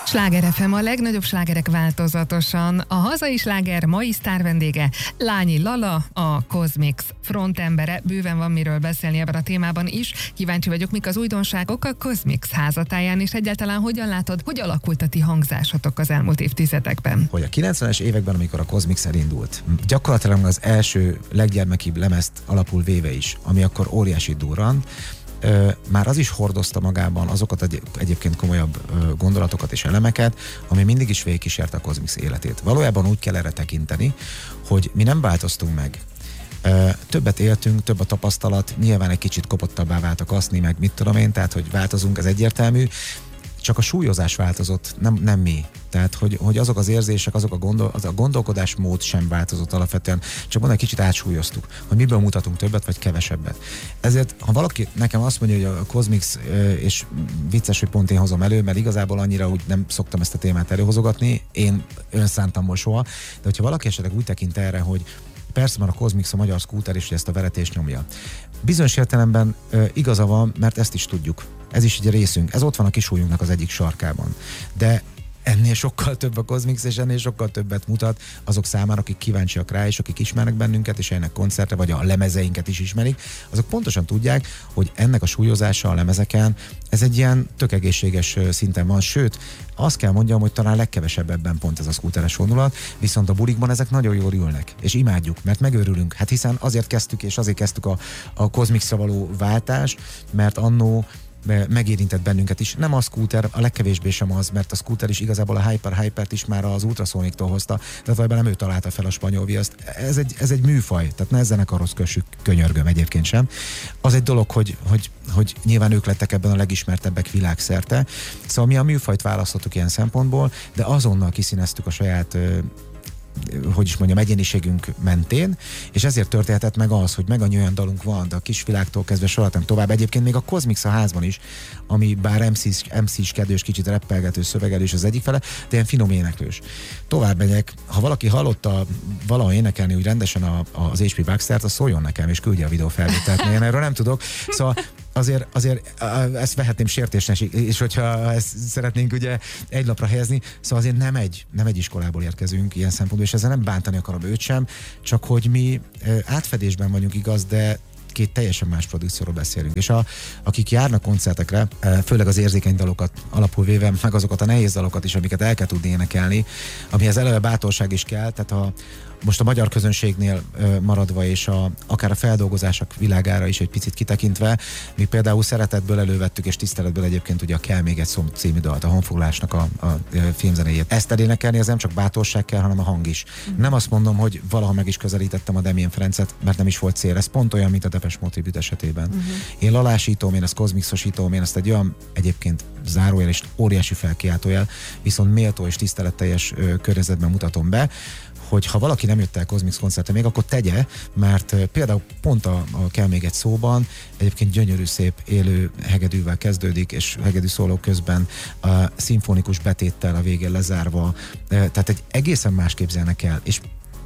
Sláger FM, a legnagyobb slágerek változatosan. A hazai sláger mai sztár vendége Lányi Lala, a Cosmix frontembere. Bőven van miről beszélni ebben a témában is. Kíváncsi vagyok, mik az újdonságok a Cosmix házatáján, és egyáltalán hogyan látod, hogy alakult a ti hangzásotok az elmúlt évtizedekben? Hogy a 90-es években, amikor a Cosmix elindult, gyakorlatilag az első leggyermekibb lemezt alapul véve is, ami akkor óriási durran, már az is hordozta magában azokat egyébként komolyabb gondolatokat és elemeket, ami mindig is végigkísérte a Cosmix életét. Valójában úgy kell erre tekinteni, hogy mi nem változtunk meg. Többet éltünk, több a tapasztalat, nyilván egy kicsit kopottabbá vált a kaszni, meg mit tudom én, tehát hogy változunk, ez egyértelmű, csak a súlyozás változott, nem mi. Tehát, hogy azok az érzések, az a gondolkodásmód sem változott alapvetően, csak egy kicsit átsúlyoztuk, hogy miből mutatunk többet vagy kevesebbet. Ezért, ha valaki nekem azt mondja, hogy a Cosmix, és vicces, hogy pont én hozom elő, mert igazából annyira úgy nem szoktam ezt a témát előhozogatni, én önszántamból soha, de hogyha valaki esetleg úgy tekint erre, hogy persze már a Cosmix a magyar scooter is, hogy ezt a veretést nyomja. Bizonyos értelemben igaza van, mert ezt is tudjuk. Ez is egy részünk. Ez ott van a kisúlyunknak az egyik sarkában. De ennél sokkal több a Cosmix, és ennél sokkal többet mutat azok számára, akik kíváncsiak rá, és akik ismernek bennünket, és ennek koncertre, vagy a lemezeinket is ismerik, azok pontosan tudják, hogy ennek a súlyozása a lemezeken, ez egy ilyen tök egészséges szinten van, sőt, azt kell mondjam, hogy talán legkevesebb ebben pont ez a szkúteres vonulat, viszont a bulikban ezek nagyon jól ülnek, és imádjuk, mert megőrülünk. Hát hiszen azért kezdtük, és azért kezdtük a Cosmixra való váltást, mert annó megérintett bennünket is. Nem a scooter, a legkevésbé sem az, mert a scooter is igazából a Hypert is már az Ultrasonic-tól hozta, tehát valójában nem ő találta fel a spanyol viaszt. Ez egy műfaj, tehát ne ezen zenekarhoz kössük, könyörgöm egyébként sem. Az egy dolog, hogy nyilván ők lettek ebben a legismertebbek világszerte. Szóval mi a műfajt választottuk ilyen szempontból, de azonnal kiszíneztük a saját egyéniségünk mentén, és ezért történhetett meg az, hogy meg annyi olyan dalunk van, de a kisvilágtól kezdve soroltam tovább. Egyébként még a Cosmix a házban is, ami bár MC-skedős, kicsit reppelgető, szövegelős az egyik fele, de ilyen finom éneklős. Tovább megyek, ha valaki hallotta valahol énekelni úgy rendesen az HP Baxtert, az szóljon nekem, és küldje a videófelvételt, mert én erről nem tudok. Szóval azért ezt vehetném sértésnek, és hogyha ezt szeretnénk ugye egy lapra helyezni, szóval azért nem egy iskolából érkezünk ilyen szempontból, és ezzel nem bántani akarom őt sem, csak hogy mi átfedésben vagyunk, igaz, de két teljesen más produkcióról beszélünk. És akik járnak koncertekre, főleg az érzékeny dalokat alapul véve, meg azokat a nehéz dalokat is, amiket el kell tudni énekelni, amihez eleve bátorság is kell, tehát most a magyar közönségnél maradva, és akár a feldolgozások világára is egy picit kitekintve, mi például szeretetből elővettük, és tiszteletből egyébként ugye a Kell még egy szó című dalt, a honfoglalásnak a filmzenéjét. Ezt elénekelni, az nem csak bátorság kell, hanem a hang is. Nem azt mondom, hogy valaha meg is közelítettem a Damien Ferencet, mert nem is volt cél. Ez pont olyan, mint a Depeche Mode tribute esetében. Én lalásítom, én ezt Cosmixosítom, én ezt egy olyan egyébként zárójel és óriási felkiáltójel, viszont méltó és tiszteletteljes környezetben mutatom be, hogy ha valaki nem jött el Cosmix koncertre még, akkor tegye, mert például pont a Kell még egy szóban egyébként gyönyörű szép élő hegedűvel kezdődik, és hegedű szóló közben a szimfonikus betéttel a végén lezárva, tehát egy egészen más képzelnek el, és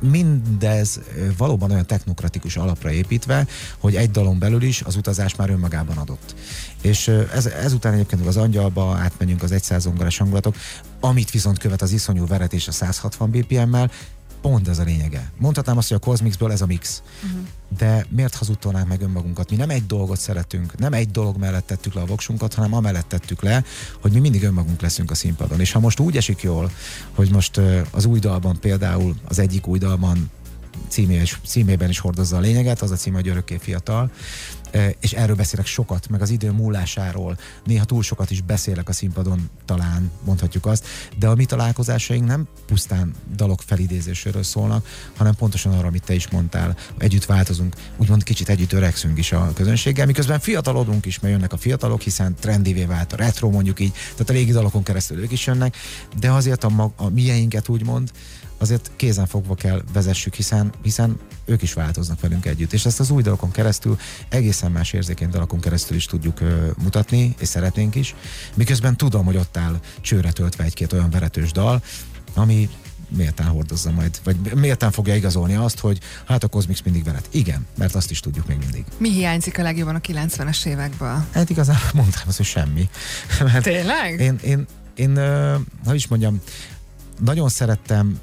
mindez valóban olyan technokratikus alapra építve, hogy egy dalon belül is az utazás már önmagában adott. És ezután egyébként az Angyalba átmenjünk az 100 zongorás hangulatok, amit viszont követ az iszonyú veretés a 160 BPM-mel, pont ez a lényege. Mondhatnám azt, hogy a Cosmixből ez a mix. De miért hazudtolnánk meg önmagunkat? Mi nem egy dolgot szeretünk, nem egy dolog mellett tettük le a voksunkat, hanem amellett tettük le, hogy mi mindig önmagunk leszünk a színpadon. És ha most úgy esik jól, hogy most az új dalban például, az egyik új dalban címében is hordozza a lényeget, az a címe, hogy Örökké fiatal, és erről beszélek sokat, meg az idő múlásáról, néha túl sokat is beszélek a színpadon, talán mondhatjuk azt, de a mi találkozásaink nem pusztán dalok felidézéséről szólnak, hanem pontosan arra, amit te is mondtál, együtt változunk, úgymond kicsit együtt öregszünk is a közönséggel, miközben fiatalodunk is, mert jönnek a fiatalok, hiszen trendivé vált a retro, mondjuk így, tehát a régi dalokon keresztül ők is jönnek, de azért a mieinket úgymond, azért kézenfogva kell vezessük, hiszen ők is változnak velünk együtt. És ezt az új dalokon keresztül, egészen más érzékeny dalokon keresztül is tudjuk mutatni, és szeretnénk is. Miközben tudom, hogy ott áll csőre töltve egy-két olyan veretős dal, ami méltán hordozza majd, vagy méltán fogja igazolni azt, hogy hát a Cosmix mindig veret. Igen, mert azt is tudjuk még mindig. Mi hiányzik a legjobban a 90-es évekből? Hát igazán mondtam azt, hogy semmi. Tényleg? hogy is mondjam, nagyon szerettem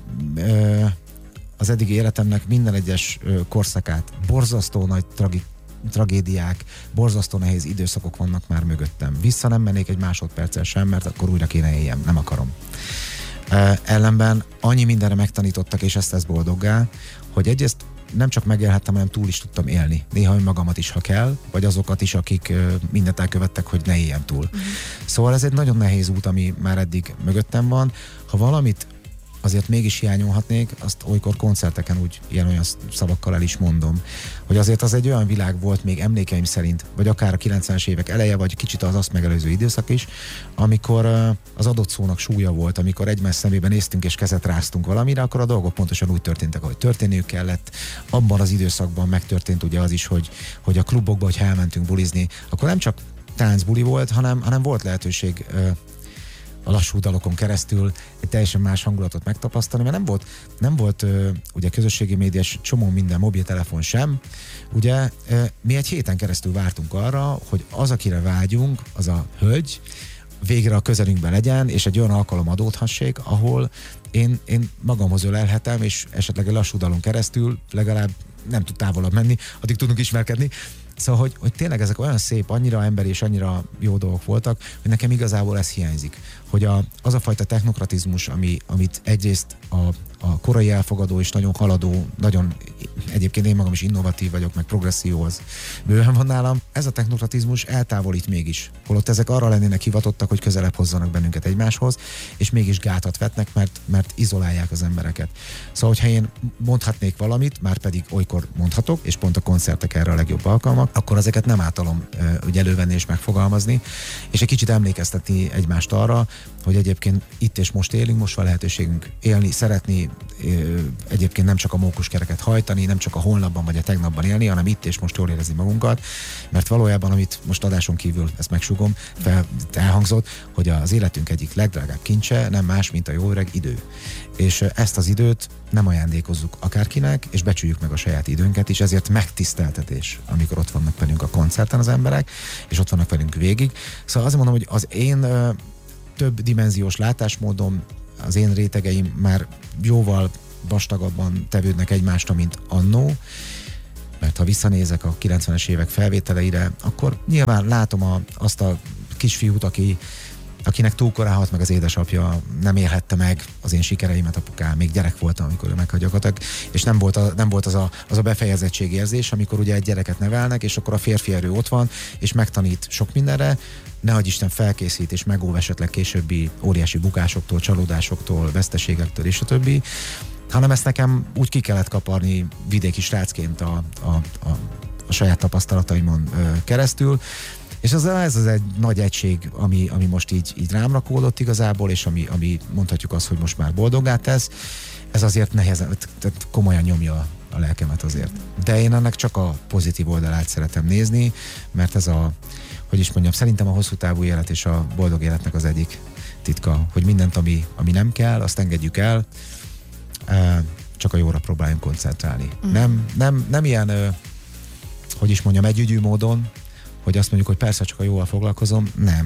az eddigi életemnek minden egyes korszakát. Borzasztó nagy tragédiák, borzasztó nehéz időszakok vannak már mögöttem. Vissza nem mennék egy másodperccel sem, mert akkor újra kéne éljem. Nem akarom. Ellenben annyi mindenre megtanítottak, és ezt tesz boldoggá, hogy egyrészt nem csak megélhettem, hanem túl is tudtam élni. Néha önmagamat is, ha kell, vagy azokat is, akik mindent elkövettek, hogy ne éljem túl. Szóval ez egy nagyon nehéz út, ami már eddig mögöttem van. Ha valamit azért mégis hiányolhatnék, azt olykor koncerteken úgy ilyen-olyan szavakkal el is mondom, hogy azért az egy olyan világ volt még emlékeim szerint, vagy akár a 90-es évek eleje, vagy kicsit az azt megelőző időszak is, amikor az adott szónak súlya volt, amikor egymás szemébe néztünk és kezet ráztunk valamire, akkor a dolgok pontosan úgy történtek, ahogy történniük kellett. Abban az időszakban megtörtént ugye az is, hogy a klubokba, hogyha elmentünk bulizni, akkor nem csak táncbuli volt, hanem volt lehetőség a lassú dalokon keresztül egy teljesen más hangulatot megtapasztalni, mert nem volt ugye közösségi médiás csomó minden, mobiltelefon sem. Ugye mi egy héten keresztül vártunk arra, hogy az, akire vágyunk, az a hölgy végre a közelünkben legyen, és egy olyan alkalom adódhassék, ahol én magamhoz ölelhetem, és esetleg egy lassú dalon keresztül legalább nem tud távolabb menni, addig tudunk ismerkedni. Szóval, hogy tényleg ezek olyan szép, annyira emberi és annyira jó dolgok voltak, hogy nekem igazából ez hiányzik. Hogy az a fajta technokratizmus, amit egyrészt a korai elfogadó és nagyon haladó, nagyon egyébként én magam is innovatív vagyok, meg progresszió az bőven van nálam, ez a technokratizmus eltávolít mégis. Holott ezek arra lennének hivatottak, hogy közelebb hozzanak bennünket egymáshoz, és mégis gátat vetnek, mert izolálják az embereket. Szóval, hogyha én mondhatnék valamit, már pedig olykor mondhatok, és pont a koncertek erre a legjobb alkalmak, akkor ezeket nem általom úgy elővenni és megfogalmazni, és egy kicsit emlékeztetni egymást arra, hogy egyébként itt és most élünk, most van lehetőségünk élni, szeretni, egyébként nem csak a mókuskereket hajtani, nem csak a holnapban vagy a tegnapban élni, hanem itt és most jól érezni magunkat, mert valójában, amit most adáson kívül, ezt megsugom, elhangzott, hogy az életünk egyik legdrágább kincse nem más, mint a jó öreg idő. És ezt az időt nem ajándékozzuk akárkinek, és becsüljük meg a saját időnket is, ezért megtiszteltetés, amikor ott vannak velünk a koncerten az emberek, és ott vannak velünk végig. Szóval azt mondom, hogy az én több dimenziós látásmódom, az én rétegeim már jóval vastagabban tevődnek egymástól, mint annó, mert ha visszanézek a 90-es évek felvételeire, akkor nyilván látom azt a kisfiút, akinek túl korán halt meg az édesapja, nem élhette meg az én sikereimet, apukám, még gyerek voltam, amikor ő meghagyakodtak, és nem volt az a befejezettségérzés, amikor ugye egy gyereket nevelnek, és akkor a férfi erő ott van, és megtanít sok mindenre, nehogy Isten felkészít, és megóv esetleg későbbi óriási bukásoktól, csalódásoktól, veszteségektől, és a többi, hanem ezt nekem úgy ki kellett kaparni vidéki srácként a saját tapasztalataimon keresztül, és ez az egy nagy egység, ami most így rám rakódott igazából, és ami mondhatjuk azt, hogy most már boldoggá tesz, ez azért nehezen, tehát komolyan nyomja a lelkemet azért. De én ennek csak a pozitív oldalát szeretem nézni, mert ez hogy is mondjam, szerintem a hosszú távú élet és a boldog életnek az egyik titka, hogy mindent, ami nem kell, azt engedjük el, csak a jóra próbáljunk koncentrálni. Nem ilyen, hogy is mondjam, együgyű módon, hogy azt mondjuk, hogy persze csak a jóval foglalkozom, nem.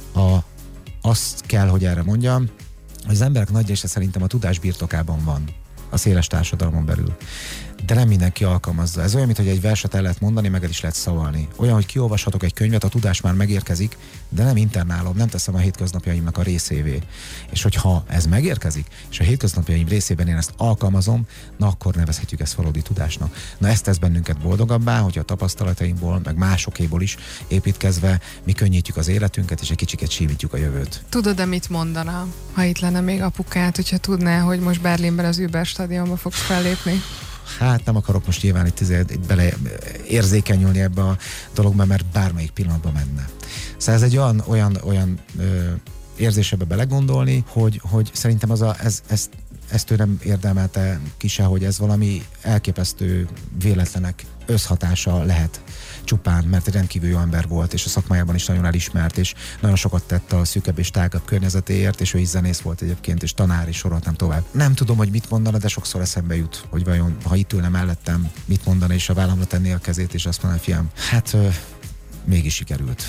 Azt kell, hogy erre mondjam, hogy az emberek nagy része szerintem a tudás birtokában van, a széles társadalmon belül. De nem mindenki alkalmazza. Ez olyan, mint hogy egy verset el lehet mondani, meg el is lehet szavalni. Olyan, hogy kiolvashatok egy könyvet, a tudás már megérkezik, de nem internálom, nem teszem a hétköznapjaimnak a részévé. És hogyha ez megérkezik, és a hétköznapjaim részében én ezt alkalmazom, na akkor nevezhetjük ezt valódi tudásnak. Na ezt tesz bennünket boldogabbá, hogy a tapasztalatainkból, meg másokéból is építkezve mi könnyítjük az életünket, és egy kicsiket sívítjuk a jövőt. Tudod-e, mit mondana, ha itt lenne még apukát, hogyha tudná, hogy most Berlinben az Über stadionba fogsz fellépni? Hát nem akarok most nyilván itt bele érzékenyülni ebbe a dologba, mert bármelyik pillanatban menne. Szóval ez egy olyan érzésebe belegondolni, hogy szerintem ezt tőlem érdemelte ki se, hogy ez valami elképesztő véletlenek összhatása lehet csupán, mert egy rendkívül jó ember volt, és a szakmájában is nagyon elismert, és nagyon sokat tett a szűkebb és tágabb környezetéért, és ő is zenész volt egyébként, és tanár, és soroltam tovább. Nem tudom, hogy mit mondana, de sokszor eszembe jut, hogy vajon, ha itt ülne mellettem, mit mondana, és a vállamra tenné a kezét, és azt mondaná, fiam, hát mégis sikerült.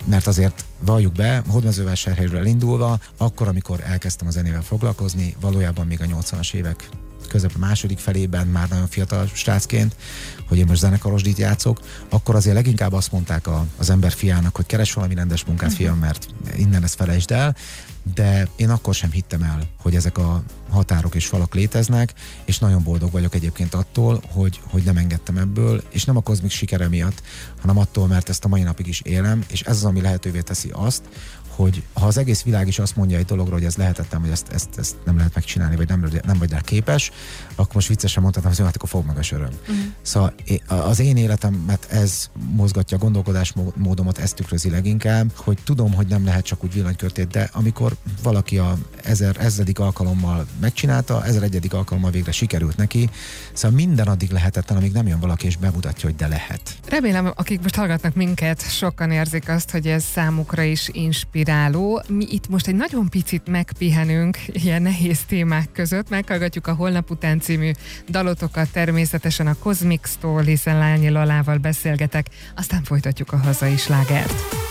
mert azért valljuk be, Hódmezővásárhelyről elindulva, akkor, amikor elkezdtem a zenével foglalkozni, valójában még a 80-as évek közep második felében, már nagyon fiatal srácként, hogy én most zenekarosdít játszok, akkor azért leginkább azt mondták az ember fiának, hogy keres valami rendes munkát, fiam, mert innen ezt felejtsd el, de én akkor sem hittem el, hogy ezek a határok és falak léteznek, és nagyon boldog vagyok egyébként attól, hogy nem engedtem ebből, és nem a kozmik sikere miatt, hanem attól, mert ezt a mai napig is élem, és ez az, ami lehetővé teszi azt, hogy ha az egész világ is azt mondja egy dologra, hogy ez lehetetlen, hogy ezt nem lehet megcsinálni, vagy nem vagy rá képes, akkor most viccesen mondhatom, hogy hát akkor fog meg a söröm. Szóval az én életemet ez mozgatja, a gondolkodásmódomat ez tükrözi leginkább, hogy tudom, hogy nem lehet csak úgy villanykörtét, de amikor valaki a 1000. alkalommal megcsinálta, 1001. alkalommal végre sikerült neki, szóval minden addig lehetetlen, amíg nem jön valaki és bemutatja, hogy de lehet. Remélem, akik most hallgatnak minket, sokan érzik azt, hogy ez számukra is inspiráló. Mi itt most egy nagyon picit megpihenünk ilyen nehéz témák között, meghallgatjuk a Holnap után című dalotokat, természetesen a Cosmix-tól, hiszen Lányi Lalával beszélgetek, aztán folytatjuk a hazai slágert.